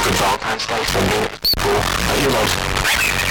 Good Valentine's Day for you. Cool. You love.